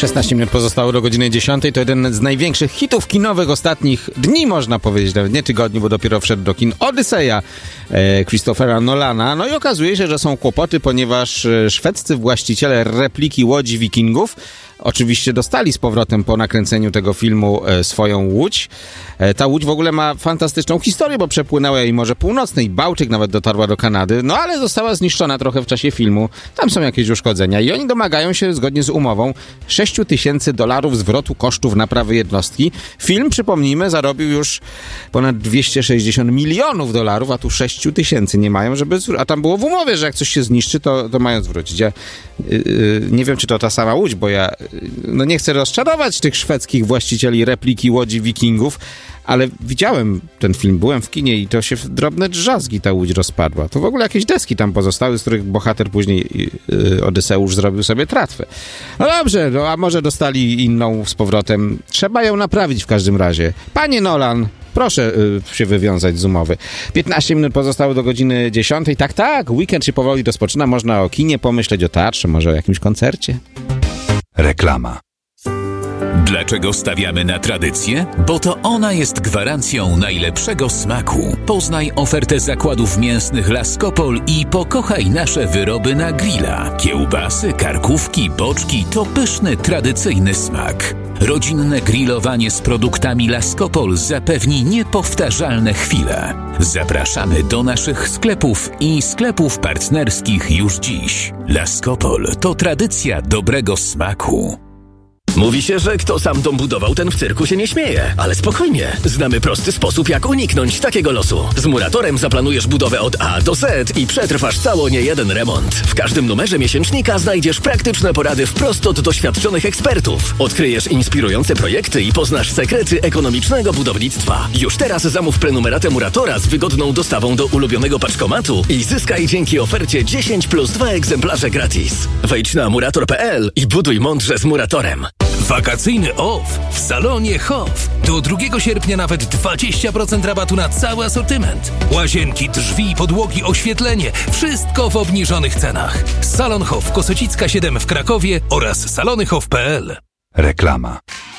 16 minut pozostało do godziny 10. To jeden z największych hitów kinowych ostatnich dni, można powiedzieć, nawet nie tygodni, bo dopiero wszedł do kin Odyseja Christophera Nolana. No i okazuje się, że są kłopoty, ponieważ szwedzcy właściciele repliki łodzi Wikingów oczywiście dostali z powrotem po nakręceniu tego filmu swoją łódź. Ta łódź w ogóle ma fantastyczną historię, bo przepłynęła jej Morze Północne i Bałtyk, nawet dotarła do Kanady, no ale została zniszczona trochę w czasie filmu. Tam są jakieś uszkodzenia i oni domagają się zgodnie z umową $6,000 zwrotu kosztów naprawy jednostki. Film, przypomnijmy, zarobił już ponad $260 milionów, a tu 6,000 nie mają, a tam było w umowie, że jak coś się zniszczy, to mają zwrócić. Ja nie wiem, czy to ta sama łódź, bo ja nie chcę rozczarować tych szwedzkich właścicieli repliki łodzi Wikingów, ale widziałem ten film, byłem w kinie i to się w drobne drzazgi ta łódź rozpadła. To w ogóle jakieś deski tam pozostały, z których bohater później Odyseusz zrobił sobie tratwę. No dobrze, a może dostali inną z powrotem. Trzeba ją naprawić w każdym razie. Panie Nolan, proszę się wywiązać z umowy. 15 minut pozostało do godziny 10. Tak, weekend się powoli rozpoczyna. Można o kinie pomyśleć, o teatrze, może o jakimś koncercie. Reklama. Dlaczego stawiamy na tradycję? Bo to ona jest gwarancją najlepszego smaku. Poznaj ofertę zakładów mięsnych Laskopol i pokochaj nasze wyroby na grilla. Kiełbasy, karkówki, boczki to pyszny, tradycyjny smak. Rodzinne grillowanie z produktami Laskopol zapewni niepowtarzalne chwile. Zapraszamy do naszych sklepów i sklepów partnerskich już dziś. Laskopol to tradycja dobrego smaku. Mówi się, że kto sam dom budował, ten w cyrku się nie śmieje. Ale spokojnie, znamy prosty sposób, jak uniknąć takiego losu. Z Muratorem zaplanujesz budowę od A do Z i przetrwasz cało niejeden remont. W każdym numerze miesięcznika znajdziesz praktyczne porady wprost od doświadczonych ekspertów. Odkryjesz inspirujące projekty i poznasz sekrety ekonomicznego budownictwa. Już teraz zamów prenumeratę Muratora z wygodną dostawą do ulubionego paczkomatu i zyskaj dzięki ofercie 10 plus 2 egzemplarze gratis. Wejdź na murator.pl i buduj mądrze z Muratorem. Wakacyjny OFF w salonie Hof. Do 2 sierpnia nawet 20% rabatu na cały asortyment. Łazienki, drzwi, podłogi, oświetlenie. Wszystko w obniżonych cenach. Salon Hof Kosocicka 7 w Krakowie oraz salonyhof.pl. Reklama.